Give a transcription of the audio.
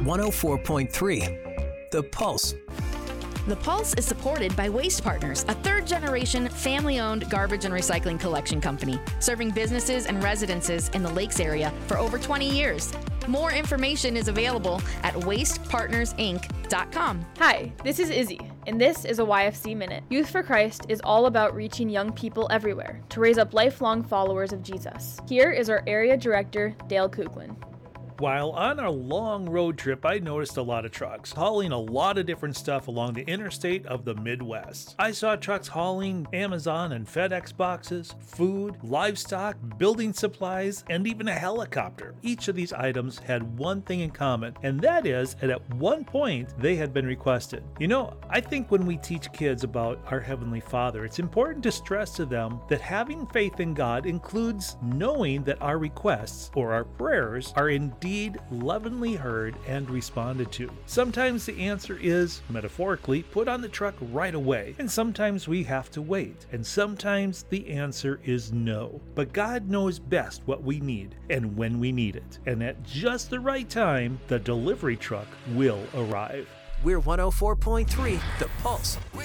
104.3 The Pulse. The Pulse is supported by Waste Partners, a third-generation, family-owned garbage and recycling collection company, serving businesses and residences in the Lakes area for over 20 years. More information is available at wastepartnersinc.com. Hi, this is Izzy, and this is a YFC Minute. Youth for Christ is all about reaching young people everywhere to raise up lifelong followers of Jesus. Here is our area director, Dale Kuglin. While on our long road trip, I noticed a lot of trucks hauling a lot of different stuff along the interstate of the Midwest. I saw trucks hauling Amazon and FedEx boxes, food, livestock, building supplies, and even a helicopter. Each of these items had one thing in common, and that is that at one point they had been requested. You know, I think when we teach kids about our Heavenly Father, it's important to stress to them that having faith in God includes knowing that our requests or our prayers are indeed lovingly heard and responded to. Sometimes the answer is, metaphorically, put on the truck right away, and sometimes we have to wait, and sometimes the answer is no. But God knows best what we need and when we need it, and at just the right time, the delivery truck will arrive. We're 104.3 The Pulse.